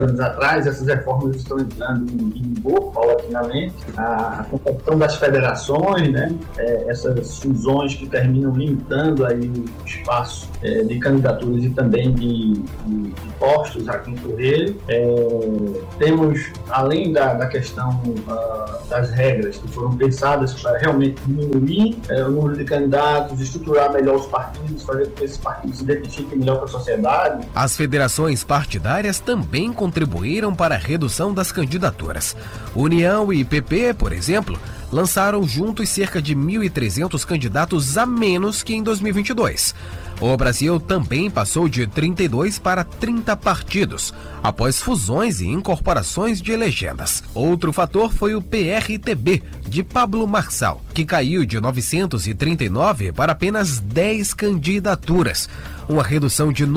anos atrás, essas reformas estão entrando em vigor paulatinamente. A concepção das federações, né? Essas fusões que terminam limitando aí o espaço de candidaturas e também de postos a concorrer. Temos, além da questão das regras que foram pensadas para realmente diminuir o número de candidatos, estruturar melhor os partidos, fazer com que esses partidos se identifiquem melhor com a sociedade. As federações partidárias também contribuíram para a redução das candidaturas. União e PP, por exemplo, lançaram juntos cerca de 1.300 candidatos a menos que em 2022. O Brasil também passou de 32 para 30 partidos, após fusões e incorporações de legendas. Outro fator foi o PRTB, de Pablo Marçal, que caiu de 939 para apenas 10 candidaturas, uma redução de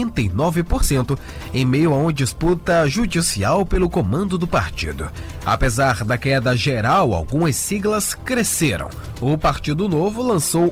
99% em meio a uma disputa judicial pelo comando do partido. Apesar da queda geral, algumas siglas cresceram. O Partido Novo lançou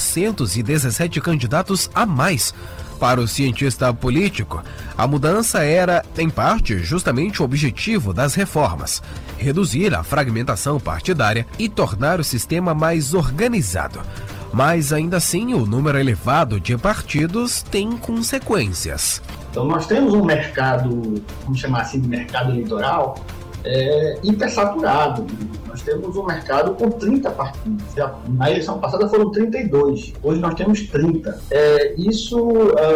817 candidatos a mais. Para o cientista político, a mudança era, em parte, justamente o objetivo das reformas: reduzir a fragmentação partidária e tornar o sistema mais organizado. Mas, ainda assim, o número elevado de partidos tem consequências. Então, nós temos um mercado, vamos chamar assim de mercado eleitoral, hipersaturado. Nós temos um mercado com 30 partidos. Na eleição passada foram 32, hoje nós temos 30. Isso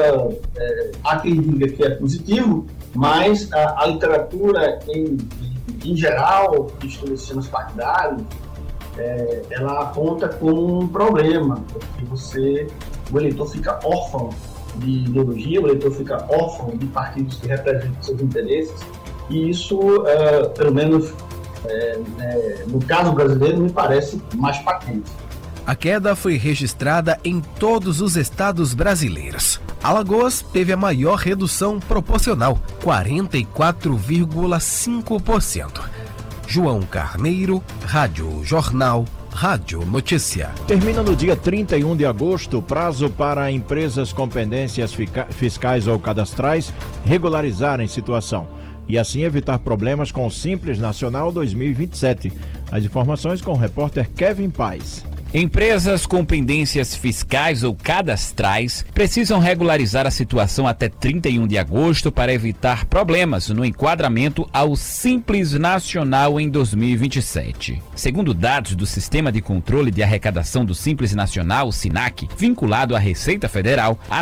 há quem diga que é positivo, mas a literatura em geral, que estuda sistemas partidários, ela aponta como um problema, porque o eleitor fica órfão de ideologia, o eleitor fica órfão de partidos que representam seus interesses, e isso, pelo menos no caso brasileiro, me parece mais patente. A queda foi registrada em todos os estados brasileiros. Alagoas teve a maior redução proporcional, 44,5%. João Carneiro, Rádio Jornal, Rádio Notícia. Termina no dia 31 de agosto o prazo para empresas com pendências fiscais ou cadastrais regularizarem situação e assim evitar problemas com o Simples Nacional 2027. As informações com o repórter Kevin Paes. Empresas com pendências fiscais ou cadastrais precisam regularizar a situação até 31 de agosto para evitar problemas no enquadramento ao Simples Nacional em 2027. Segundo dados do Sistema de Controle de Arrecadação do Simples Nacional, o SINAC, vinculado à Receita Federal, há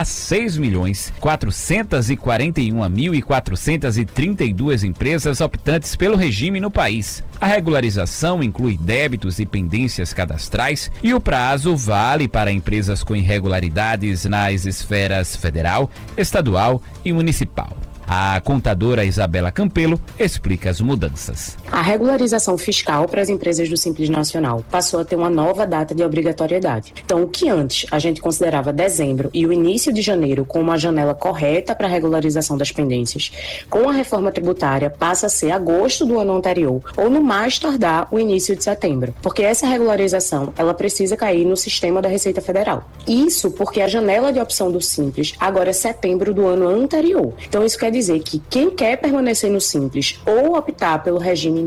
6.441.432 empresas optantes pelo regime no país. A regularização inclui débitos e pendências cadastrais e o prazo vale para empresas com irregularidades nas esferas federal, estadual e municipal. A contadora Isabela Campelo explica as mudanças. A regularização fiscal para as empresas do Simples Nacional passou a ter uma nova data de obrigatoriedade. Então, o que antes a gente considerava dezembro e o início de janeiro como a janela correta para a regularização das pendências, com a reforma tributária passa a ser agosto do ano anterior ou no mais tardar o início de setembro, porque essa regularização ela precisa cair no sistema da Receita Federal. Isso porque a janela de opção do Simples agora é setembro do ano anterior. Então, isso quer dizer que quem quer permanecer no Simples ou optar pelo regime em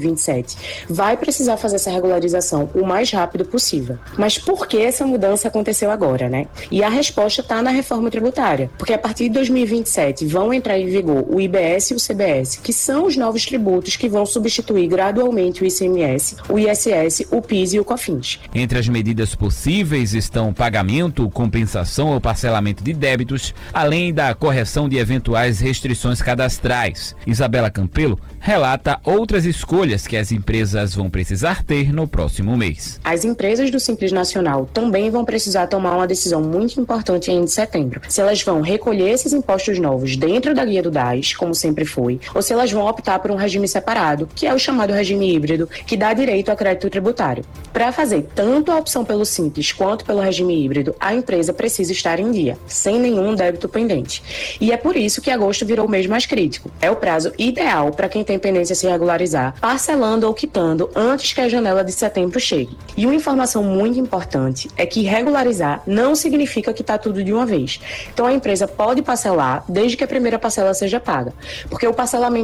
2027 vai precisar fazer essa regularização o mais rápido possível. Mas por que essa mudança aconteceu agora, né? E a resposta está na reforma tributária, porque a partir de 2027 vão entrar em vigor o IBS e o CBS, que são os novos tributos que vão substituir gradualmente o ICMS, o ISS, o PIS e o COFINS. Entre as medidas possíveis estão pagamento, compensação ou parcelamento de débitos, além da correção de eventuais restrições cadastrais. Isabela Campelo relata outras escolhas que as empresas vão precisar ter no próximo mês. As empresas do Simples Nacional também vão precisar tomar uma decisão muito importante em setembro. Se elas vão recolher esses impostos novos dentro da guia do DAS, como sempre foi, ou se elas vão optar por um regime separado, que é o chamado regime híbrido, que dá direito a crédito tributário. Para fazer tanto a opção pelo Simples quanto pelo regime híbrido, a empresa precisa estar em dia, sem nenhum débito pendente. E é por isso que agosto virou o mês mais crítico. É o prazo ideal para quem tem pendência se regularizar, parcelando ou quitando antes que a janela de setembro chegue. E uma informação muito importante é que regularizar não significa quitar tudo de uma vez. Então a empresa pode parcelar desde que a primeira parcela seja paga, porque o parcelamento